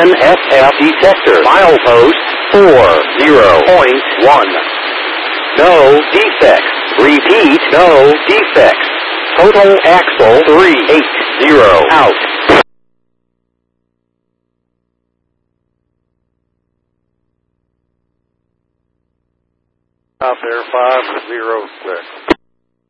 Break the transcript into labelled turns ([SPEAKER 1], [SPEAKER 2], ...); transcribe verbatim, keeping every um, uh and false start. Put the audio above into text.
[SPEAKER 1] N S F detector. Milepost four zero point one. No defects. Repeat, no defects. Total axle three eight zero out.
[SPEAKER 2] Out there, five zero six.